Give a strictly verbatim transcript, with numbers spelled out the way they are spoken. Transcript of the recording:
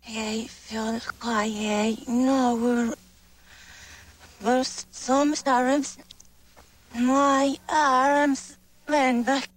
Hey, Phil, quiet. No, we're... We're some arms. My arms. When the